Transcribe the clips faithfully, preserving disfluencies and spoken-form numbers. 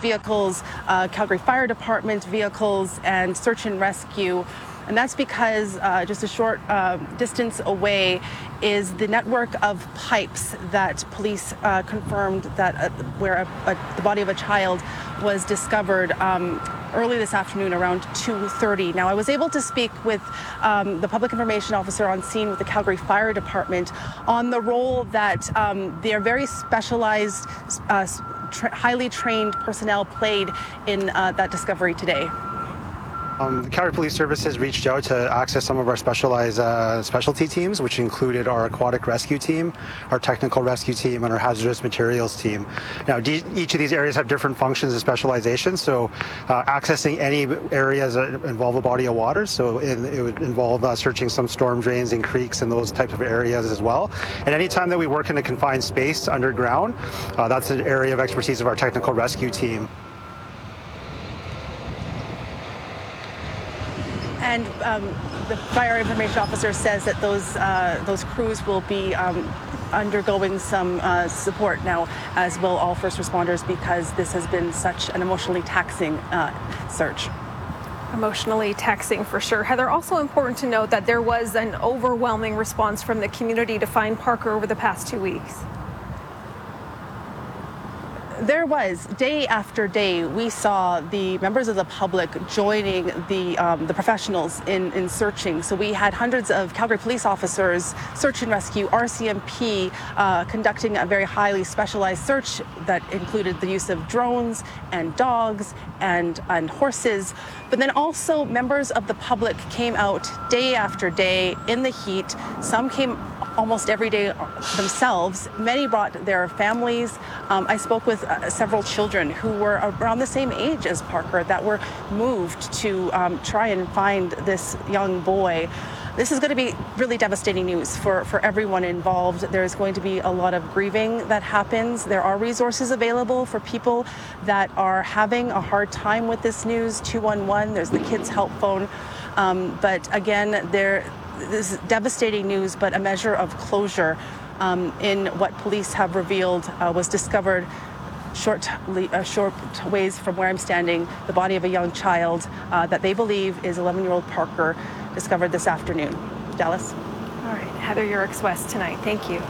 vehicles, uh, Calgary Fire Department vehicles, and search and rescue. And that's because uh, just a short uh, distance away is the network of pipes that police uh, confirmed that uh, where a, a, the body of a child was discovered um, early this afternoon around two thirty. Now, I was able to speak with um, the public information officer on scene with the Calgary Fire Department on the role that um, their very specialized, uh, tra- highly trained personnel played in uh, that discovery today. Um, the Calgary Police Service has reached out to access some of our specialized uh, specialty teams, which included our aquatic rescue team, our technical rescue team, and our hazardous materials team. Now, de- each of these areas have different functions and specializations, so uh, accessing any areas that involve a body of water, so it, it would involve uh, searching some storm drains and creeks and those types of areas as well. And anytime that we work in a confined space underground, uh, that's an area of expertise of our technical rescue team. And um, the fire information officer says that those uh, those crews will be um, undergoing some uh, support now, as will all first responders, because this has been such an emotionally taxing uh, search. Emotionally taxing for sure. Heather, also important to note that there was an overwhelming response from the community to find Parker over the past two weeks. There was, day after day, we saw the members of the public joining the um, the professionals in, in searching. So we had hundreds of Calgary police officers, search and rescue, R C M P, uh, conducting a very highly specialized search that included the use of drones and dogs and, and horses. But then also members of the public came out day after day in the heat. Some came almost every day themselves. Many brought their families. Um, I spoke with uh, several children who were around the same age as Parker that were moved to um, try and find this young boy. This is going to be really devastating news for, for everyone involved. There's going to be a lot of grieving that happens. There are resources available for people that are having a hard time with this news. two one one, there's the Kids Help Phone. Um, but again, there. This is devastating news, but a measure of closure um, in what police have revealed uh, was discovered short, uh, short ways from where I'm standing, the body of a young child uh, that they believe is eleven-year-old Parker, discovered this afternoon. Dallas? All right, Heather Yurix West tonight. Thank you.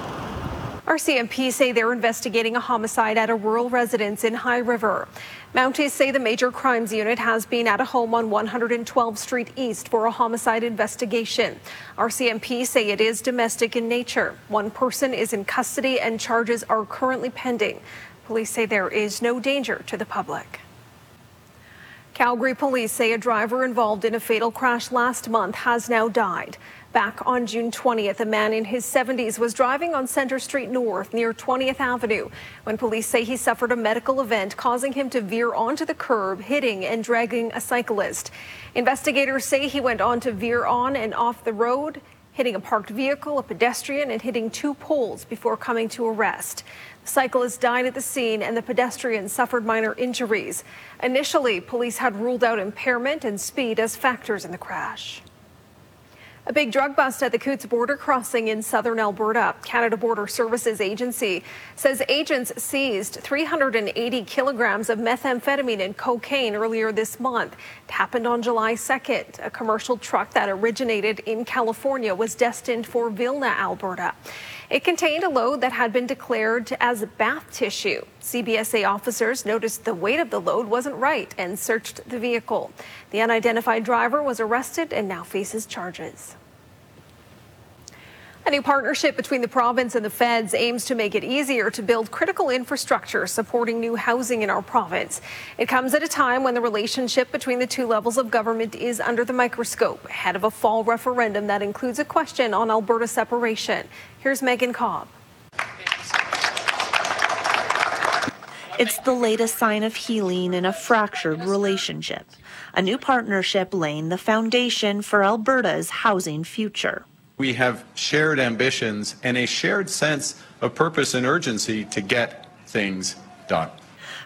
R C M P say they're investigating a homicide at a rural residence in High River. Mounties say the Major Crimes Unit has been at a home on one hundred twelfth Street East for a homicide investigation. R C M P say it is domestic in nature. One person is in custody and charges are currently pending. Police say there is no danger to the public. Calgary police say a driver involved in a fatal crash last month has now died. Back on June twentieth, a man in his seventies was driving on Centre Street North near twentieth Avenue when police say he suffered a medical event causing him to veer onto the curb, hitting and dragging a cyclist. Investigators say he went on to veer on and off the road, hitting a parked vehicle, a pedestrian, and hitting two poles before coming to a rest. The cyclist died at the scene and the pedestrian suffered minor injuries. Initially, police had ruled out impairment and speed as factors in the crash. A big drug bust at the Coutts border crossing in southern Alberta. Canada Border Services Agency says agents seized three hundred eighty kilograms of methamphetamine and cocaine earlier this month. It happened on July second. A commercial truck that originated in California was destined for Vilna, Alberta. It contained a load that had been declared as bath tissue. C B S A officers noticed the weight of the load wasn't right and searched the vehicle. The unidentified driver was arrested and now faces charges. A new partnership between the province and the feds aims to make it easier to build critical infrastructure supporting new housing in our province. It comes at a time when the relationship between the two levels of government is under the microscope, ahead of a fall referendum that includes a question on Alberta separation. Here's Megan Cobb. It's the latest sign of healing in a fractured relationship. A new partnership laying the foundation for Alberta's housing future. We have shared ambitions and a shared sense of purpose and urgency to get things done.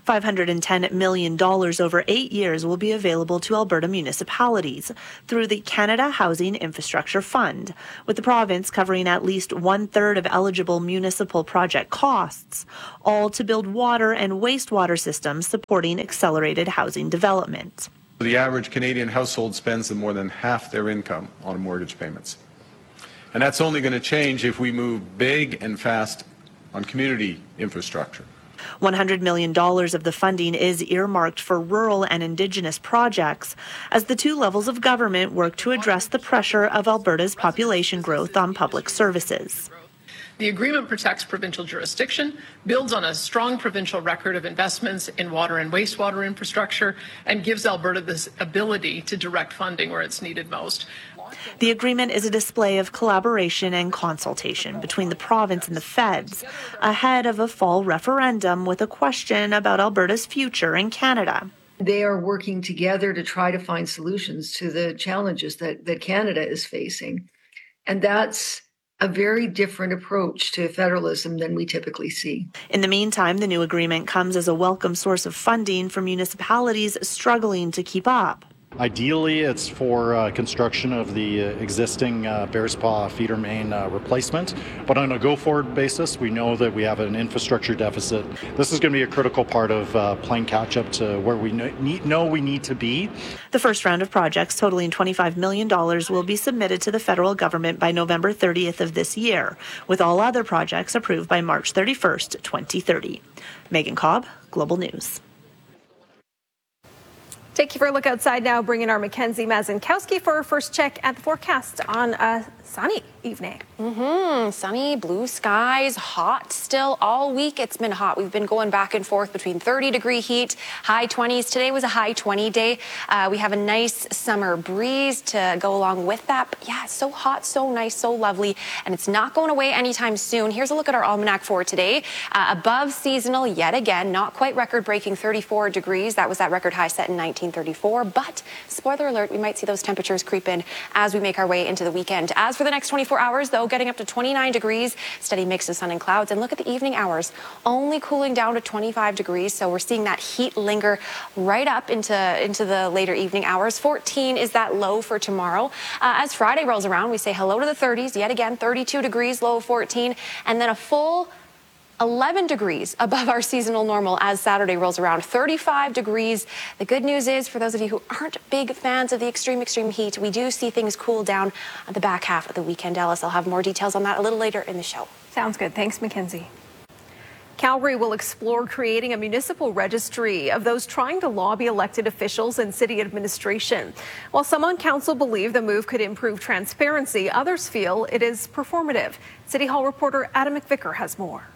five hundred ten million dollars over eight years will be available to Alberta municipalities through the Canada Housing Infrastructure Fund, with the province covering at least one-third of eligible municipal project costs, all to build water and wastewater systems supporting accelerated housing development. The average Canadian household spends more than half their income on mortgage payments. And that's only going to change if we move big and fast on community infrastructure. one hundred million dollars of the funding is earmarked for rural and Indigenous projects as the two levels of government work to address the pressure of Alberta's population growth on public services. The agreement protects provincial jurisdiction, builds on a strong provincial record of investments in water and wastewater infrastructure, and gives Alberta this ability to direct funding where it's needed most. The agreement is a display of collaboration and consultation between the province and the feds ahead of a fall referendum with a question about Alberta's future in Canada. They are working together to try to find solutions to the challenges that, that Canada is facing. And that's a very different approach to federalism than we typically see. In the meantime, the new agreement comes as a welcome source of funding for municipalities struggling to keep up. Ideally, it's for uh, construction of the uh, existing uh, Bears Paw feeder main uh, replacement. But on a go-forward basis, we know that we have an infrastructure deficit. This is going to be a critical part of uh, playing catch-up to where we need, know we need to be. The first round of projects totaling twenty-five million dollars will be submitted to the federal government by November thirtieth of this year, with all other projects approved by March thirty-first, twenty thirty. Megan Cobb, Global News. Take you for a look outside now, bringing our Mackenzie Mazinkowski for our first check at the forecast on a sunny evening. Mm-hmm. Sunny, blue skies, hot still all week. It's been hot. We've been going back and forth between thirty degree heat, high twenties. Today was a high twenty day. Uh, we have a nice summer breeze to go along with that. But yeah, it's so hot, so nice, so lovely, and it's not going away anytime soon. Here's a look at our almanac for today. Uh, above seasonal yet again, not quite record-breaking thirty-four degrees. That was that record high set in nineteen thirty-four. But spoiler alert, we might see those temperatures creep in as we make our way into the weekend. As for the next twenty-four hours, though, getting up to twenty-nine degrees, steady mix of sun and clouds. And look at the evening hours, only cooling down to twenty-five degrees. So we're seeing that heat linger right up into, into the later evening hours. fourteen is that low for tomorrow. Uh, as Friday rolls around, we say hello to the thirties. Yet again, thirty-two degrees, low of fourteen. And then a full eleven degrees above our seasonal normal as Saturday rolls around. thirty-five degrees. The good news is, for those of you who aren't big fans of the extreme, extreme heat, we do see things cool down on the back half of the weekend. Ellis, I'll have more details on that a little later in the show. Sounds good. Thanks, Mackenzie. Calgary will explore creating a municipal registry of those trying to lobby elected officials and city administration. While some on council believe the move could improve transparency, others feel it is performative. City Hall reporter Adam McVicker has more.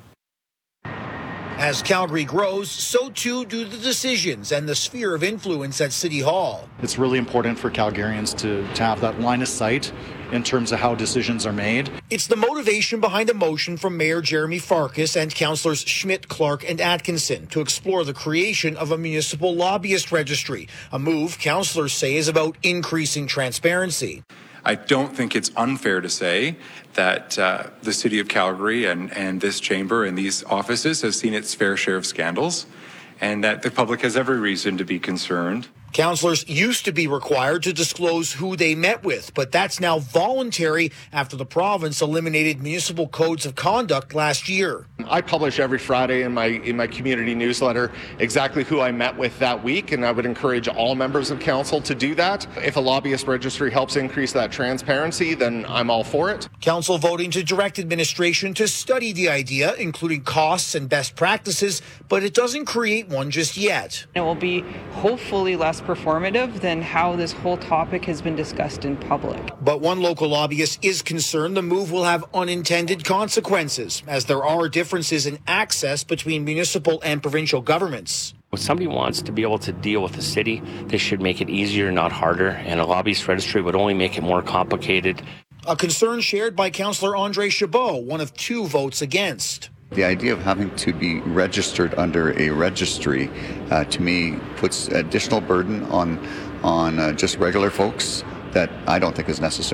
As Calgary grows, so too do the decisions and the sphere of influence at City Hall. It's really important for Calgarians to, to have that line of sight in terms of how decisions are made. It's the motivation behind a motion from Mayor Jeremy Farkas and councillors Schmidt, Clark and Atkinson to explore the creation of a municipal lobbyist registry, a move councillors say is about increasing transparency. I don't think it's unfair to say that uh, the City of Calgary and, and this chamber and these offices have seen its fair share of scandals, and that the public has every reason to be concerned. Councillors used to be required to disclose who they met with, but that's now voluntary after the province eliminated municipal codes of conduct last year. I publish every Friday in my in my community newsletter exactly who I met with that week, and I would encourage all members of council to do that. If a lobbyist registry helps increase that transparency, then I'm all for it. Council voting to direct administration to study the idea, including costs and best practices, but it doesn't create one just yet. It will be hopefully less performative than how this whole topic has been discussed in public. But one local lobbyist is concerned the move will have unintended consequences, as there are differences in access between municipal and provincial governments. If somebody wants to be able to deal with the city, they should make it easier, not harder, and a lobbyist registry would only make it more complicated. A concern shared by Councillor Andre Chabot, one of two votes against. The idea of having to be registered under a registry, uh, to me, puts additional burden on on uh, just regular folks that I don't think is necessary. But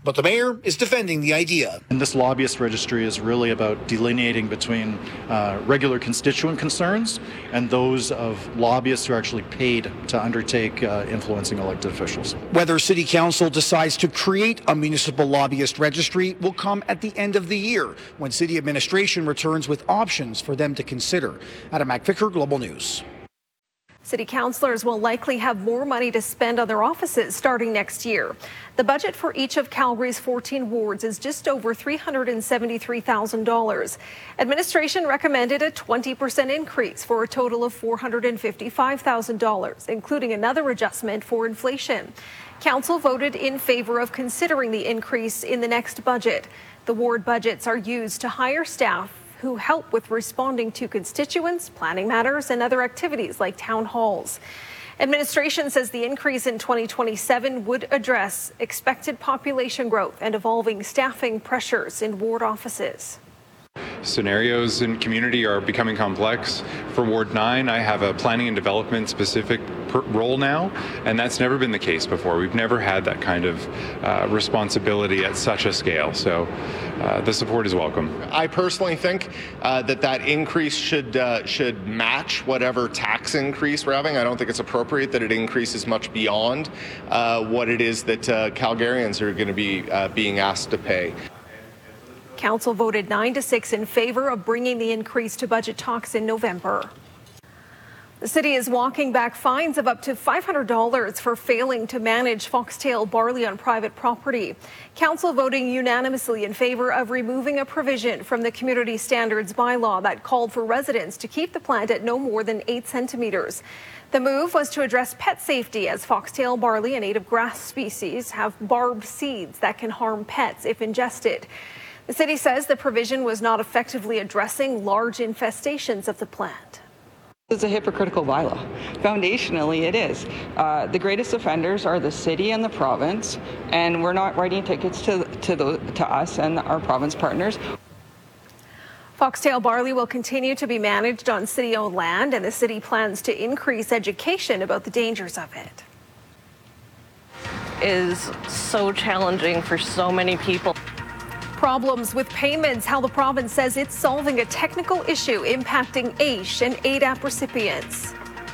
But the mayor is defending the idea. And this lobbyist registry is really about delineating between uh, regular constituent concerns and those of lobbyists who are actually paid to undertake uh, influencing elected officials. Whether City Council decides to create a municipal lobbyist registry will come at the end of the year when City administration returns with options for them to consider. Adam McVicker, Global News. City councillors will likely have more money to spend on their offices starting next year. The budget for each of Calgary's fourteen wards is just over three hundred seventy-three thousand dollars. Administration recommended a twenty percent increase for a total of four hundred fifty-five thousand dollars, including another adjustment for inflation. Council voted in favor of considering the increase in the next budget. The ward budgets are used to hire staff who help with responding to constituents, planning matters, and other activities like town halls. Administration says the increase in twenty twenty-seven would address expected population growth and evolving staffing pressures in ward offices. Scenarios in community are becoming complex. For Ward nine, I have a planning and development specific per- role now, and that's never been the case before. We've never had that kind of uh, responsibility at such a scale, so uh, the support is welcome. I personally think uh, that that increase should uh, should match whatever tax increase we're having. I don't think it's appropriate that it increases much beyond uh, what it is that uh, Calgarians are going to be uh, being asked to pay. Council voted nine to six in favor of bringing the increase to budget talks in November. The city is walking back fines of up to five hundred dollars for failing to manage foxtail barley on private property. Council voting unanimously in favor of removing a provision from the community standards bylaw that called for residents to keep the plant at no more than eight centimeters. The move was to address pet safety, as foxtail barley, a native grass species, have barbed seeds that can harm pets if ingested. The city says the provision was not effectively addressing large infestations of the plant. It's a hypocritical bylaw. Foundationally, it is. Uh, the greatest offenders are the city and the province, and we're not writing tickets to to, the, to us and our province partners. Foxtail barley will continue to be managed on city-owned land, and the city plans to increase education about the dangers of it. Is so challenging for so many people. Problems with payments, how the province says it's solving a technical issue impacting A I S H and A D A P recipients.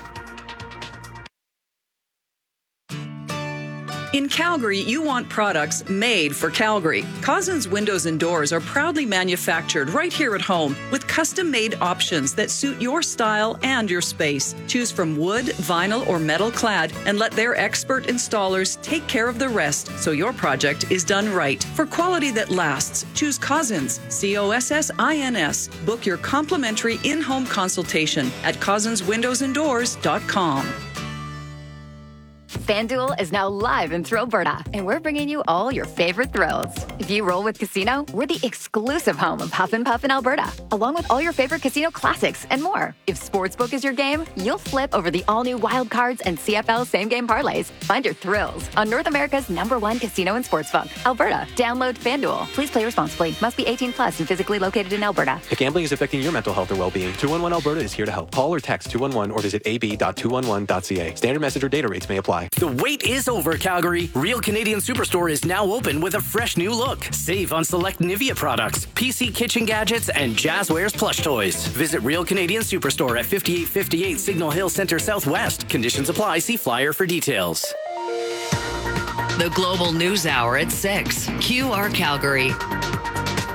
In Calgary, you want products made for Calgary. Cousins Windows and Doors are proudly manufactured right here at home with custom-made options that suit your style and your space. Choose from wood, vinyl, or metal clad and let their expert installers take care of the rest so your project is done right. For quality that lasts, choose Cousins, C O S S I N S. Book your complimentary in-home consultation at cousins windows and doors dot com. FanDuel is now live in Thrillberta, and we're bringing you all your favorite thrills. If you roll with Casino, we're the exclusive home of Huff and Puff in Alberta, along with all your favorite casino classics and more. If Sportsbook is your game, you'll flip over the all-new Wild Cards and C F L same-game parlays. Find your thrills on North America's number one casino and sportsbook, Alberta. Download FanDuel. Please play responsibly. Must be eighteen plus and physically located in Alberta. If gambling is affecting your mental health or well-being, two one one Alberta is here to help. Call or text two one one or visit a b dot two one one dot c a. Standard message or data rates may apply. The wait is over, Calgary. Real Canadian Superstore is now open with a fresh new look. Save on select Nivea products, P C kitchen gadgets, and Jazzwares plush toys. Visit Real Canadian Superstore at fifty-eight fifty-eight Signal Hill Center Southwest. Conditions apply. See flyer for details. The Global News Hour at six. Q R Calgary.